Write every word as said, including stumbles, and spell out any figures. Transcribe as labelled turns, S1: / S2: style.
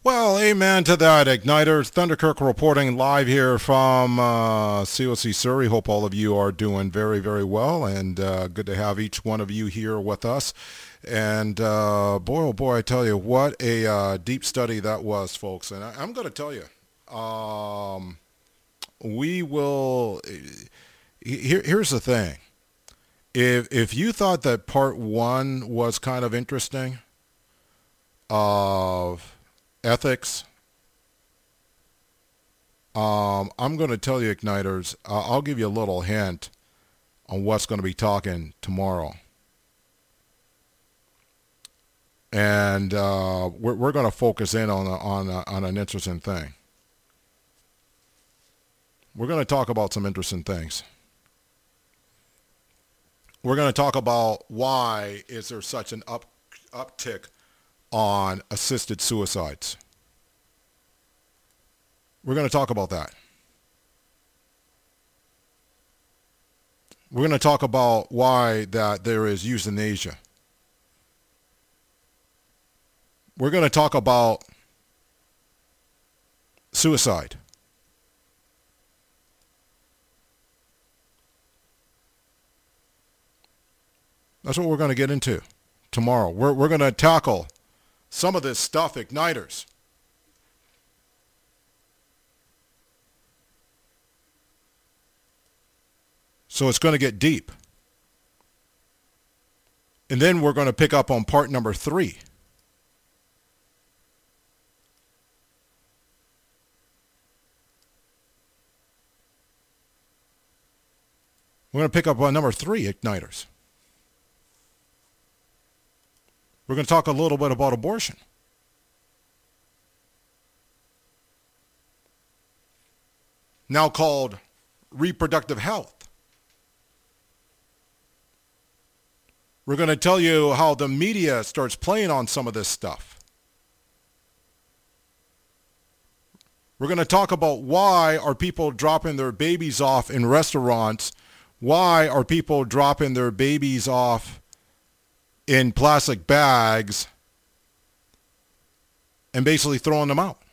S1: Well, amen to that, Igniters. Thunderkirk reporting live here from uh, C O C Surrey. Hope all of you are doing very, very well, and uh, good to have each one of you here with us. And uh, boy, oh boy, I tell you, what a uh, deep study that was, folks. And I, I'm going to tell you, um, we will. Here, here's the thing: if if you thought that part one was kind of interesting of ethics, Um, I'm going to tell you, Igniters, uh, I'll give you a little hint on what's going to be talking tomorrow. And uh, we're, we're going to focus in on, a, on, a, on an interesting thing. We're going to talk about some interesting things. We're going to talk about why is there such an up, uptick on assisted suicides. We're going to talk about that. We're going to talk about why that there is euthanasia. We're going to talk about suicide. That's what we're going to get into tomorrow. We're, we're going to tackle some of this stuff, Igniters. So it's going to get deep. And then we're going to pick up on part number three. We're going to pick up on number three, Igniters. We're going to talk a little bit about abortion. Now called reproductive health. We're going to tell you how the media starts playing on some of this stuff. We're going to talk about why are people dropping their babies off in restaurants. Why are people dropping their babies off in plastic bags and basically throwing them out?